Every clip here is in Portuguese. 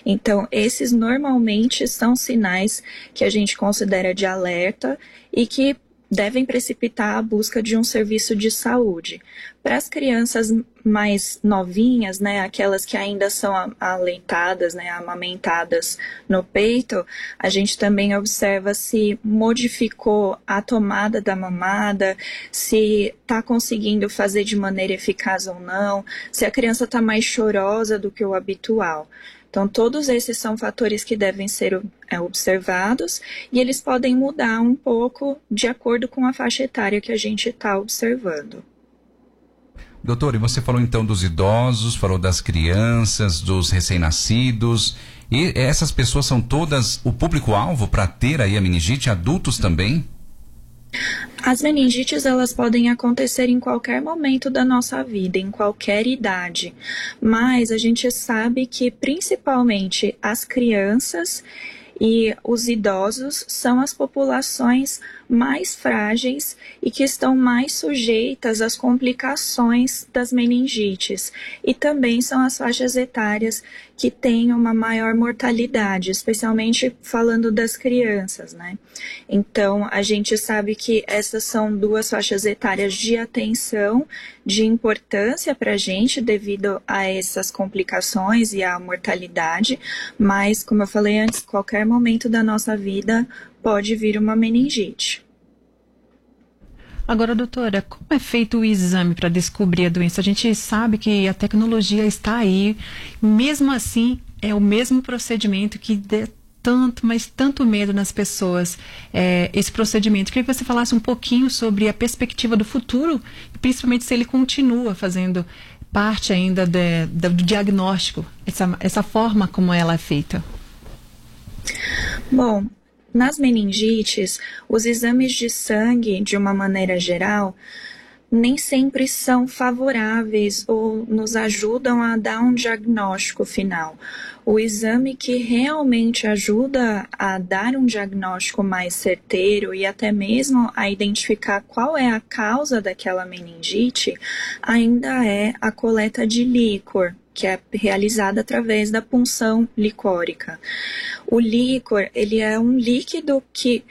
Então, esses normalmente são sinais que a gente considera de alerta e que devem precipitar a busca de um serviço de saúde. Para as crianças mais novinhas, né, aquelas que ainda são aleitadas, né, amamentadas no peito, a gente também observa se modificou a tomada da mamada, se está conseguindo fazer de maneira eficaz ou não, se a criança está mais chorosa do que o habitual. Então, todos esses são fatores que devem ser observados e eles podem mudar um pouco de acordo com a faixa etária que a gente está observando. Doutor, e você falou então dos idosos, falou das crianças, dos recém-nascidos, e essas pessoas são todas o público-alvo para ter aí a meningite, adultos também? As meningites, elas podem acontecer em qualquer momento da nossa vida, em qualquer idade, mas a gente sabe que principalmente as crianças e os idosos são as populações mais frágeis e que estão mais sujeitas às complicações das meningites. E também são as faixas etárias que têm uma maior mortalidade, especialmente falando das crianças, né? Então, a gente sabe que essas são duas faixas etárias de atenção, de importância para a gente devido a essas complicações e à mortalidade, mas, como eu falei antes, qualquer momento da nossa vida pode vir uma meningite. Agora, doutora, como é feito o exame para descobrir a doença? A gente sabe que a tecnologia está aí, mesmo assim é o mesmo procedimento que dá tanto, mas tanto medo nas pessoas, esse procedimento. Queria que você falasse um pouquinho sobre a perspectiva do futuro, principalmente se ele continua fazendo parte ainda do diagnóstico, essa forma como ela é feita. Bom, nas meningites, os exames de sangue, de uma maneira geral, nem sempre são favoráveis ou nos ajudam a dar um diagnóstico final. O exame que realmente ajuda a dar um diagnóstico mais certeiro e até mesmo a identificar qual é a causa daquela meningite ainda é a coleta de líquor, que é realizada através da punção licórica. O líquor, ele é um líquido que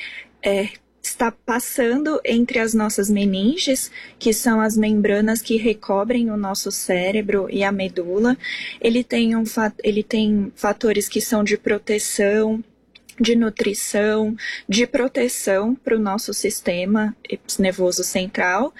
está passando entre as nossas meninges, que são as membranas que recobrem o nosso cérebro e a medula. Ele tem fatores que são de proteção, de nutrição, de proteção para o nosso sistema nervoso central.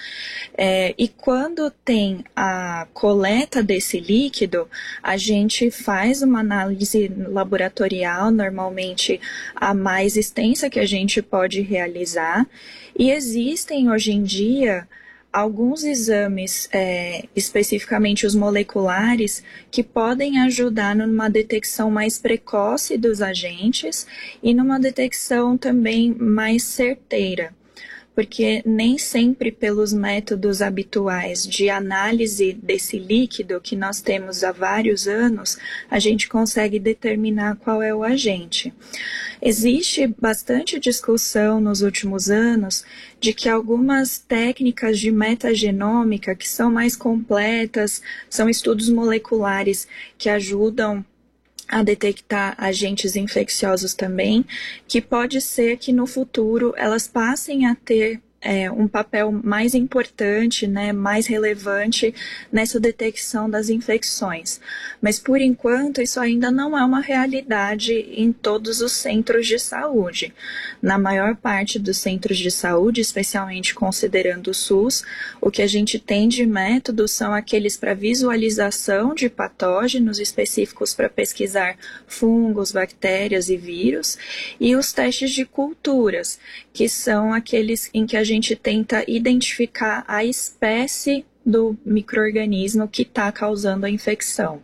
E quando tem a coleta desse líquido, a gente faz uma análise laboratorial, normalmente a mais extensa que a gente pode realizar. E existem hoje em dia alguns exames, especificamente os moleculares, que podem ajudar numa detecção mais precoce dos agentes e numa detecção também mais certeira. Porque nem sempre pelos métodos habituais de análise desse líquido que nós temos há vários anos, a gente consegue determinar qual é o agente. Existe bastante discussão nos últimos anos de que algumas técnicas de metagenômica que são mais completas, são estudos moleculares que ajudam a detectar agentes infecciosos também, que pode ser que no futuro elas passem a ter um papel mais importante, né, mais relevante nessa detecção das infecções. Mas, por enquanto, isso ainda não é uma realidade em todos os centros de saúde. Na maior parte dos centros de saúde, especialmente considerando o SUS, o que a gente tem de métodos são aqueles para visualização de patógenos específicos para pesquisar fungos, bactérias e vírus, e os testes de culturas, que são aqueles em que a gente tenta identificar a espécie do micro-organismo que está causando a infecção.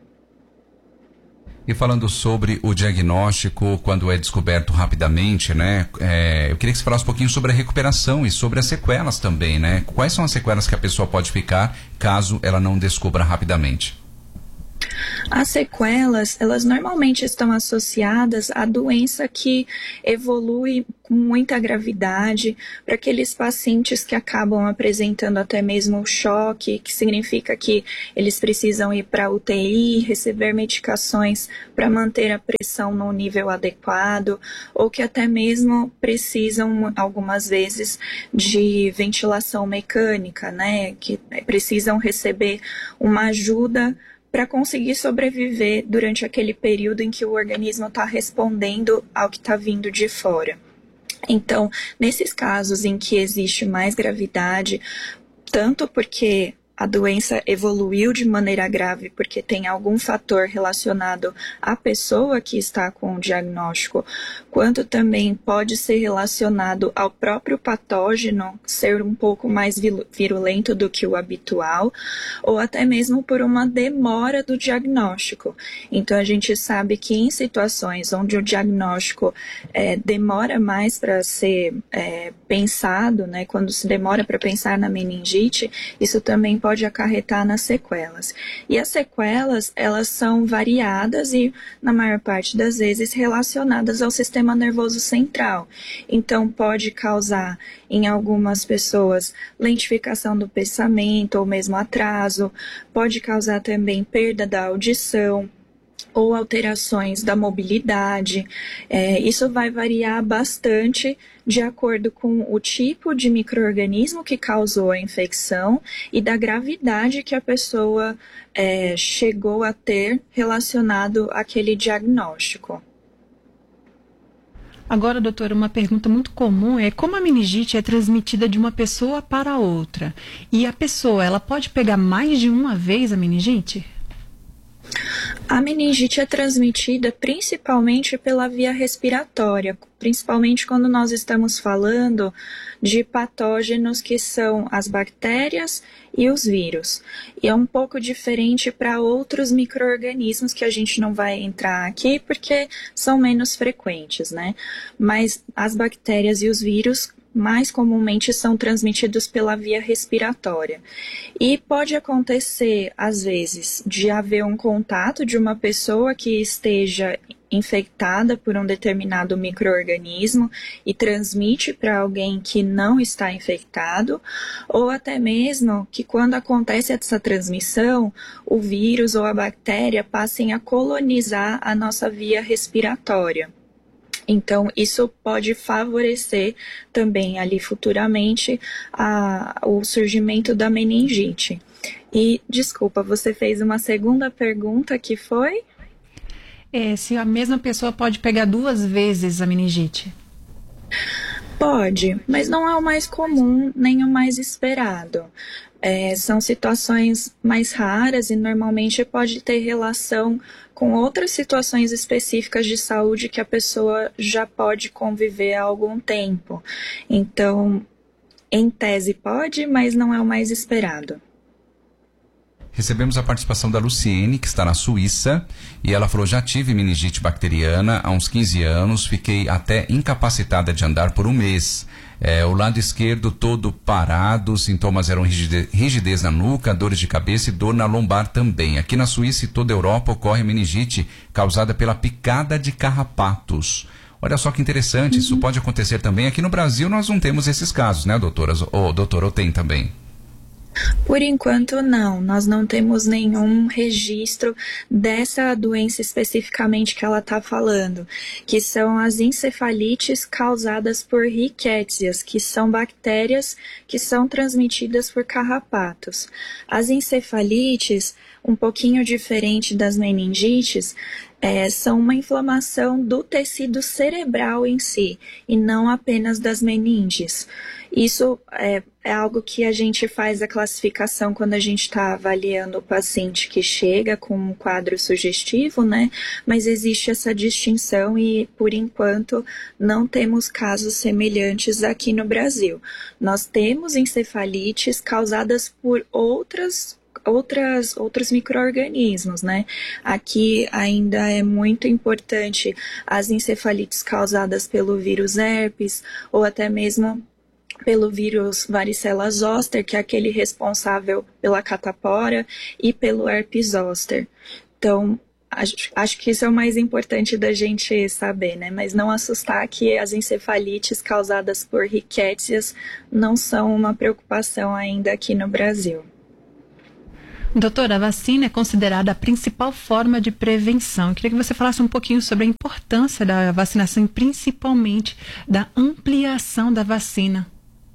E falando sobre o diagnóstico, quando é descoberto rapidamente, né? Eu queria que você falasse um pouquinho sobre a recuperação e sobre as sequelas também, né? Quais são as sequelas que a pessoa pode ficar caso ela não descubra rapidamente? As sequelas, elas normalmente estão associadas à doença que evolui com muita gravidade, para aqueles pacientes que acabam apresentando até mesmo choque, que significa que eles precisam ir para a UTI, receber medicações para manter a pressão no nível adequado, ou que até mesmo precisam, algumas vezes, de ventilação mecânica, né? Que precisam receber uma ajuda para conseguir sobreviver durante aquele período em que o organismo está respondendo ao que está vindo de fora. Então, nesses casos em que existe mais gravidade, tanto porque a doença evoluiu de maneira grave porque tem algum fator relacionado à pessoa que está com o diagnóstico, quanto também pode ser relacionado ao próprio patógeno ser um pouco mais virulento do que o habitual, ou até mesmo por uma demora do diagnóstico. Então, a gente sabe que em situações onde o diagnóstico demora mais para ser pensado, né, quando se demora para pensar na meningite, isso também pode acarretar nas sequelas. E as sequelas, elas são variadas e, na maior parte das vezes, relacionadas ao sistema nervoso central. Então, pode causar, em algumas pessoas, lentificação do pensamento ou mesmo atraso, pode causar também perda da audição, ou alterações da mobilidade. Isso vai variar bastante de acordo com o tipo de micro-organismo que causou a infecção e da gravidade que a pessoa chegou a ter relacionado àquele diagnóstico. Agora, doutora, uma pergunta muito comum é como a meningite é transmitida de uma pessoa para outra? E a pessoa, ela pode pegar mais de uma vez a meningite? A meningite é transmitida principalmente pela via respiratória, principalmente quando nós estamos falando de patógenos que são as bactérias e os vírus. E é um pouco diferente para outros micro-organismos que a gente não vai entrar aqui porque são menos frequentes, né? Mas as bactérias e os vírus mais comumente são transmitidos pela via respiratória. E pode acontecer, às vezes, de haver um contato de uma pessoa que esteja infectada por um determinado micro-organismo e transmite para alguém que não está infectado, ou até mesmo que quando acontece essa transmissão, o vírus ou a bactéria passem a colonizar a nossa via respiratória. Então, isso pode favorecer também ali futuramente o surgimento da meningite. E, desculpa, você fez uma segunda pergunta que foi? Se a mesma pessoa pode pegar 2 vezes a meningite? Pode, mas não é o mais comum nem o mais esperado. São situações mais raras e normalmente pode ter relação com outras situações específicas de saúde que a pessoa já pode conviver há algum tempo. Então, em tese pode, mas não é o mais esperado. Recebemos a participação da Luciene, que está na Suíça, e ela falou: já tive meningite bacteriana há uns 15 anos, fiquei até incapacitada de andar por um mês. O lado esquerdo todo parado, sintomas eram rigidez na nuca, dores de cabeça e dor na lombar também. Aqui na Suíça e toda a Europa ocorre meningite causada pela picada de carrapatos. Olha só que interessante, Isso pode acontecer também. Aqui no Brasil nós não temos esses casos, né, doutoras? Doutor, ou tem também? Por enquanto, não. Nós não temos nenhum registro dessa doença especificamente que ela está falando, que são as encefalites causadas por rickétsias, que são bactérias que são transmitidas por carrapatos. As encefalites, um pouquinho diferente das meningites, são uma inflamação do tecido cerebral em si, e não apenas das meninges. Isso é algo que a gente faz a classificação quando a gente está avaliando o paciente que chega com um quadro sugestivo, né? Mas existe essa distinção e, por enquanto, não temos casos semelhantes aqui no Brasil. Nós temos encefalites causadas por outros micro-organismos, né? Aqui ainda é muito importante as encefalites causadas pelo vírus herpes ou até mesmo pelo vírus varicela zoster, que é aquele responsável pela catapora, e pelo herpes zoster. Então, acho que isso é o mais importante da gente saber, né? Mas não assustar que as encefalites causadas por rickétsias não são uma preocupação ainda aqui no Brasil. Doutora, a vacina é considerada a principal forma de prevenção. Eu queria que você falasse um pouquinho sobre a importância da vacinação e principalmente da ampliação da vacina.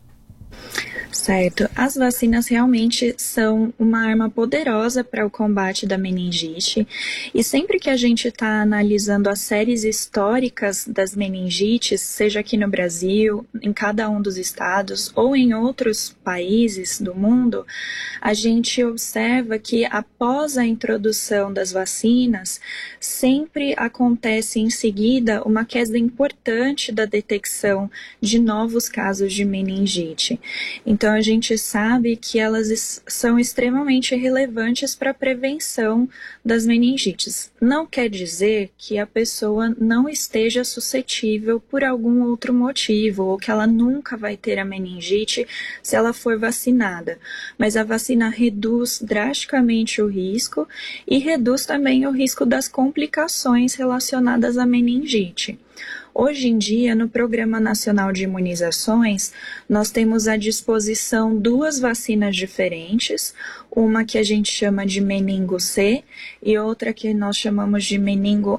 Certo. As vacinas realmente são uma arma poderosa para o combate da meningite. E sempre que a gente está analisando as séries históricas das meningites, seja aqui no Brasil, em cada um dos estados ou em outros países do mundo, a gente observa que após a introdução das vacinas, sempre acontece em seguida uma queda importante da detecção de novos casos de meningite. Então, a gente sabe que elas são extremamente relevantes para a prevenção das meningites. Não quer dizer que a pessoa não esteja suscetível por algum outro motivo, ou que ela nunca vai ter a meningite se ela for vacinada. Mas a vacina reduz drasticamente o risco e reduz também o risco das complicações relacionadas à meningite. Hoje em dia, no Programa Nacional de Imunizações, nós temos à disposição 2 vacinas diferentes, uma que a gente chama de meningo C e outra que nós chamamos de meningo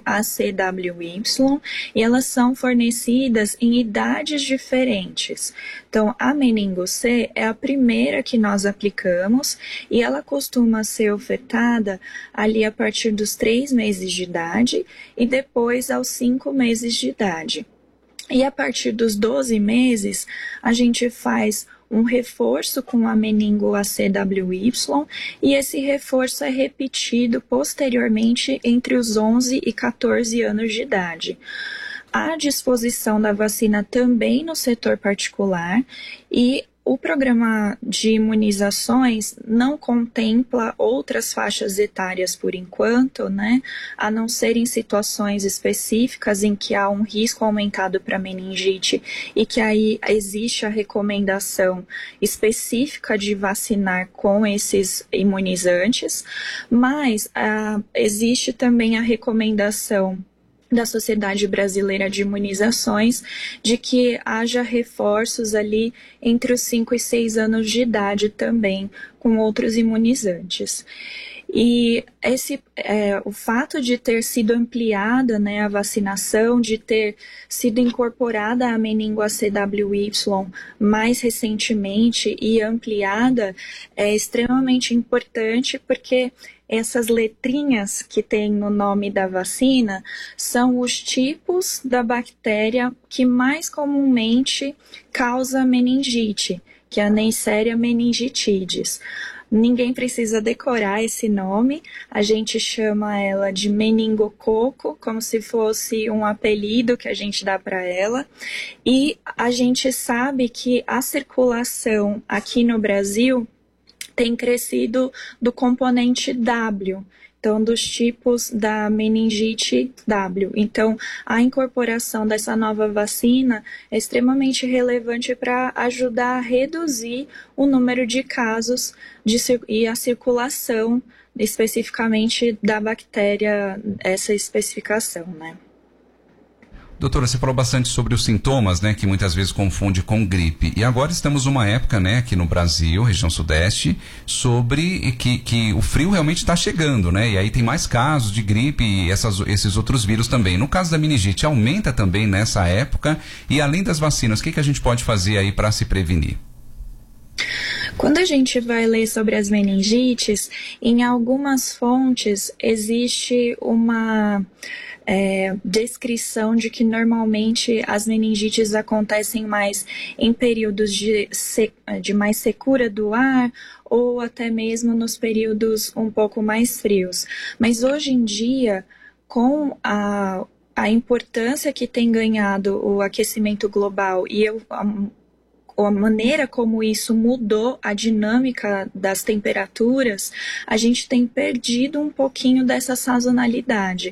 ACWY, e elas são fornecidas em idades diferentes. Então, a meningo C é a primeira que nós aplicamos e ela costuma ser ofertada ali a partir dos 3 meses de idade e depois aos 5 meses de idade. E a partir dos 12 meses, a gente faz um reforço com a meningo ACWY e esse reforço é repetido posteriormente entre os 11 e 14 anos de idade. Há disposição da vacina também no setor particular e o programa de imunizações não contempla outras faixas etárias por enquanto, né? A não ser em situações específicas em que há um risco aumentado para meningite e que aí existe a recomendação específica de vacinar com esses imunizantes, mas existe também a recomendação da Sociedade Brasileira de Imunizações, de que haja reforços ali entre os 5 e 6 anos de idade também, com outros imunizantes. E o fato de ter sido ampliada, né, a vacinação, de ter sido incorporada a meningo ACWY mais recentemente e ampliada, é extremamente importante porque essas letrinhas que tem no nome da vacina são os tipos da bactéria que mais comumente causa meningite, que é a Neisseria meningitidis. Ninguém precisa decorar esse nome, a gente chama ela de meningococo, como se fosse um apelido que a gente dá para ela. E a gente sabe que a circulação aqui no Brasil tem crescido do componente W, então dos tipos da meningite W. Então, a incorporação dessa nova vacina é extremamente relevante para ajudar a reduzir o número de casos e a circulação especificamente da bactéria, essa especificação, né? Doutora, você falou bastante sobre os sintomas, né, que muitas vezes confunde com gripe. E agora estamos numa época, né, aqui no Brasil, região sudeste, sobre que o frio realmente está chegando, né? E aí tem mais casos de gripe e esses outros vírus também. No caso da meningite, aumenta também nessa época. E além das vacinas, o que a gente pode fazer aí para se prevenir? Quando a gente vai ler sobre as meningites, em algumas fontes existe uma descrição de que normalmente as meningites acontecem mais em períodos de mais secura do ar ou até mesmo nos períodos um pouco mais frios. Mas hoje em dia, com a importância que tem ganhado o aquecimento global e a maneira como isso mudou a dinâmica das temperaturas, a gente tem perdido um pouquinho dessa sazonalidade.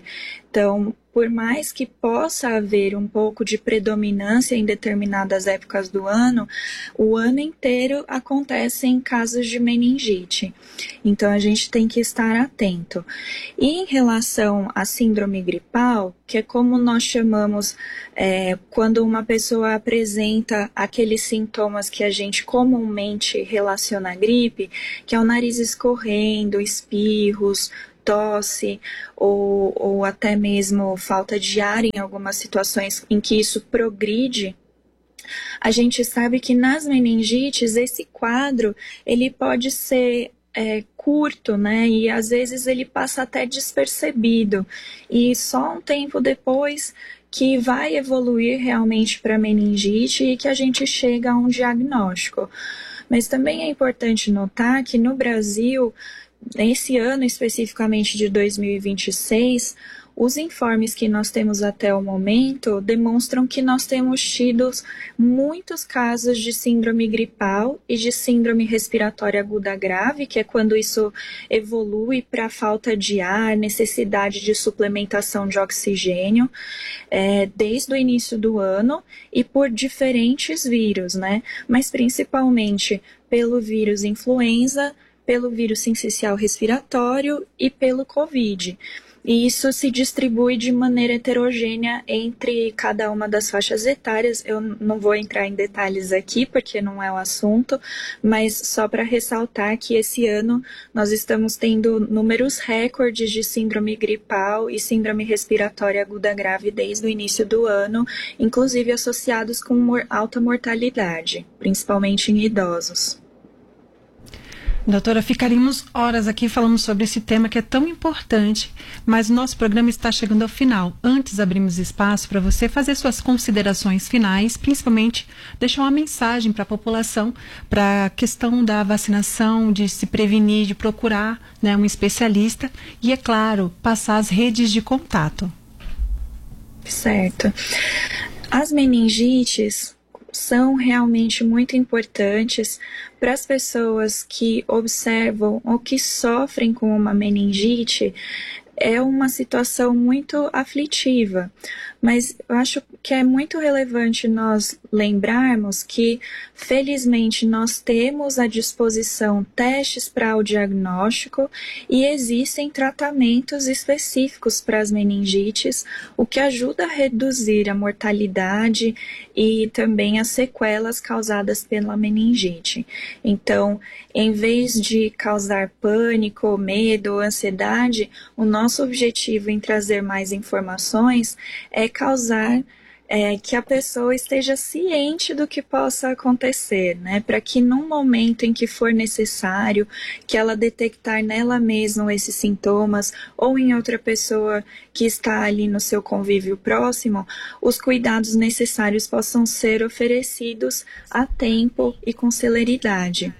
Então, por mais que possa haver um pouco de predominância em determinadas épocas do ano, o ano inteiro acontecem casos de meningite. Então, a gente tem que estar atento. E em relação à síndrome gripal, que é como nós chamamos quando uma pessoa apresenta aqueles sintomas que a gente comumente relaciona à gripe, que é o nariz escorrendo, espirros, tosse ou até mesmo falta de ar em algumas situações em que isso progride, a gente sabe que nas meningites esse quadro ele pode ser curto, né? E às vezes ele passa até despercebido e só um tempo depois que vai evoluir realmente para meningite e que a gente chega a um diagnóstico. Mas também é importante notar que no Brasil, nesse ano especificamente de 2026, os informes que nós temos até o momento demonstram que nós temos tido muitos casos de síndrome gripal e de síndrome respiratória aguda grave, que é quando isso evolui para falta de ar, necessidade de suplementação de oxigênio, desde o início do ano e por diferentes vírus, né? Mas principalmente pelo vírus influenza, pelo vírus sincicial respiratório e pelo Covid. E isso se distribui de maneira heterogênea entre cada uma das faixas etárias. Eu não vou entrar em detalhes aqui, porque não é o assunto, mas só para ressaltar que esse ano nós estamos tendo números recordes de síndrome gripal e síndrome respiratória aguda grave desde o início do ano, inclusive associados com alta mortalidade, principalmente em idosos. Doutora, ficaríamos horas aqui falando sobre esse tema que é tão importante, mas o nosso programa está chegando ao final. Antes, abrimos espaço para você fazer suas considerações finais, principalmente deixar uma mensagem para a população, para a questão da vacinação, de se prevenir, de procurar, né, um especialista e, é claro, passar as redes de contato. Certo. As meningites são realmente muito importantes para as pessoas que observam ou que sofrem com uma meningite. É uma situação muito aflitiva, mas eu acho que é muito relevante nós lembrarmos que, felizmente, nós temos à disposição testes para o diagnóstico e existem tratamentos específicos para as meningites, o que ajuda a reduzir a mortalidade e também as sequelas causadas pela meningite. Então, em vez de causar pânico, medo ou ansiedade, o nosso objetivo em trazer mais informações é causar que a pessoa esteja ciente do que possa acontecer, né? Para que num momento em que for necessário, que ela detectar nela mesma esses sintomas ou em outra pessoa que está ali no seu convívio próximo, os cuidados necessários possam ser oferecidos a tempo e com celeridade.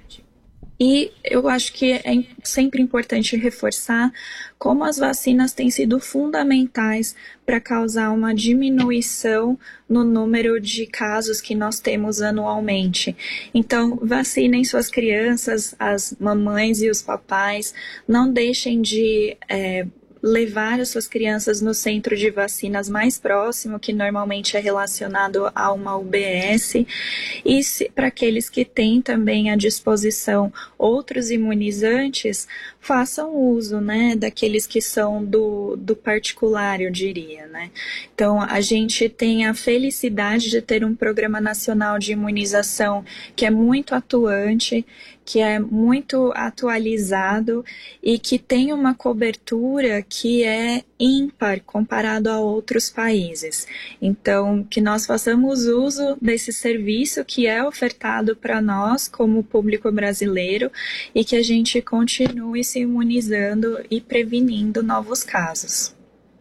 E eu acho que é sempre importante reforçar como as vacinas têm sido fundamentais para causar uma diminuição no número de casos que nós temos anualmente. Então, vacinem suas crianças, as mamães e os papais, não deixem de levar as suas crianças no centro de vacinas mais próximo, que normalmente é relacionado a uma UBS, e para aqueles que têm também à disposição outros imunizantes, façam uso, né, daqueles que são do particular, eu diria, né. Então, a gente tem a felicidade de ter um programa nacional de imunização que é muito atuante, que é muito atualizado e que tem uma cobertura que é ímpar comparado a outros países. Então, que nós façamos uso desse serviço que é ofertado para nós como público brasileiro e que a gente continue se imunizando e prevenindo novos casos.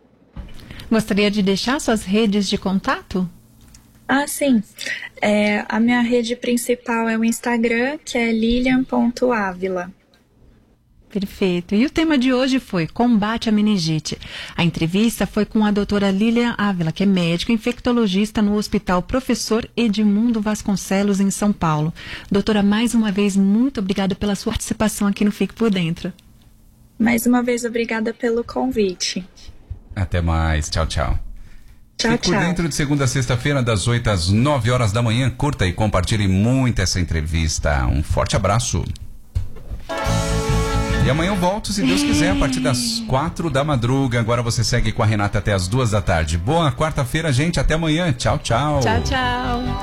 Gostaria de deixar suas redes de contato? Ah, sim. A minha rede principal é o Instagram, que é lilian.avila. Perfeito. E o tema de hoje foi Combate à Meningite. A entrevista foi com a doutora Lilian Ávila, que é médica infectologista no Hospital Professor Edmundo Vasconcelos, em São Paulo. Doutora, mais uma vez, muito obrigada pela sua participação aqui no Fique por Dentro. Mais uma vez, obrigada pelo convite. Até mais. Tchau, tchau. Tchau, Fique por tchau. dentro de segunda a sexta-feira, das 8 às 9 horas da manhã. Curta e compartilhe muito essa entrevista. Um forte abraço. E amanhã eu volto, se Deus quiser, a partir das 4 da madruga. Agora você segue com a Renata até as 2 da tarde. Boa quarta-feira, gente. Até amanhã. Tchau, tchau. Tchau, tchau.